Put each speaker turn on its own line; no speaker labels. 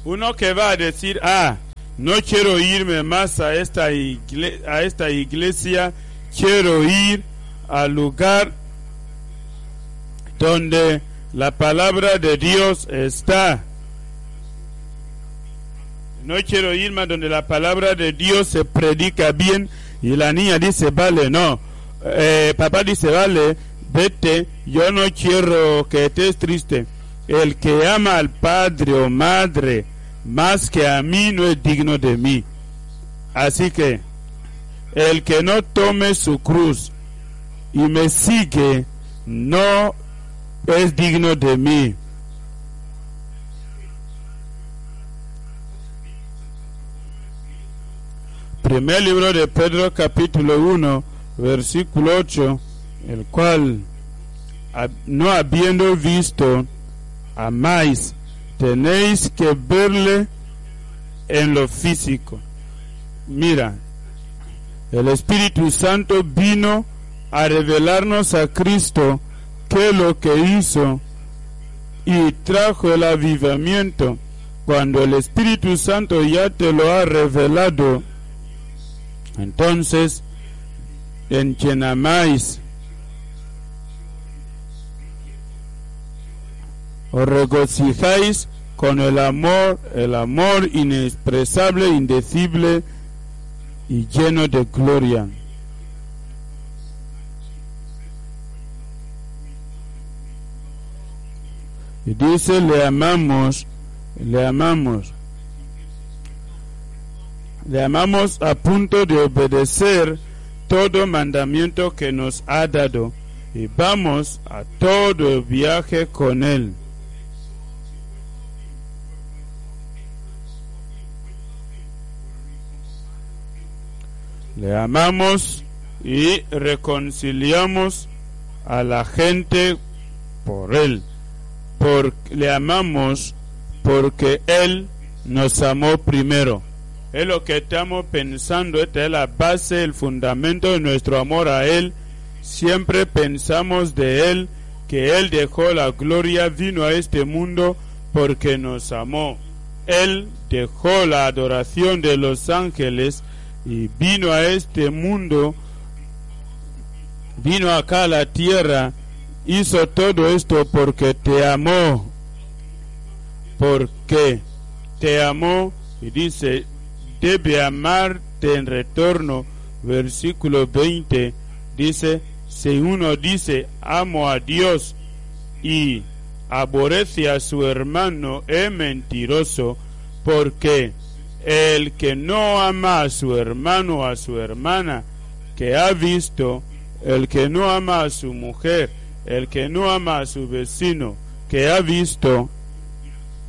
Uno que va a decir, no quiero irme más a esta iglesia, quiero ir al lugar donde la palabra de Dios está. No quiero ir más donde la palabra de Dios se predica bien. Y la niña dice, vale, no. Papá dice, vale, vete, yo no quiero que estés triste. El que ama al padre o madre más que a mí no es digno de mí. Así que el que no tome su cruz y me sigue no es digno de mí. Primer libro de Pedro, capítulo 1, versículo 8, el cual, no habiendo visto, amáis, tenéis que verle en lo físico. Mira, el Espíritu Santo vino a revelarnos a Cristo, qué es lo que hizo, y trajo el avivamiento. Cuando el Espíritu Santo ya te lo ha revelado, entonces en quien amáis os regocijáis con el amor inexpresable, indecible y lleno de gloria. Y dice, le amamos a punto de obedecer todo mandamiento que nos ha dado, y vamos a todo el viaje con él. Le amamos y reconciliamos a la gente por él. Le amamos porque él nos amó primero. Es lo que estamos pensando, esta es la base, el fundamento de nuestro amor a él. Siempre pensamos de él, que él dejó la gloria, vino a este mundo porque nos amó. Él dejó la adoración de los ángeles y vino a este mundo, vino acá a la tierra, hizo todo esto porque te amó. Porque te amó, y dice, debe amarte en retorno. Versículo 20 dice, si uno dice amo a Dios y aborrece a su hermano, es mentiroso, porque el que no ama a su hermano o a su hermana que ha visto, el que no ama a su mujer, el que no ama a su vecino que ha visto,